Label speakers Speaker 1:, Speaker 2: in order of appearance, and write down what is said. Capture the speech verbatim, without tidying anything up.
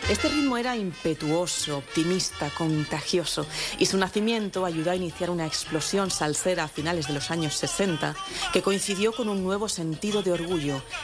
Speaker 1: Este ritmo era impetuoso, optimista, contagioso, y su nacimiento ayudó a iniciar una explosión salsera a finales de los años sesenta que coincidió con un nuevo sentido de orgullo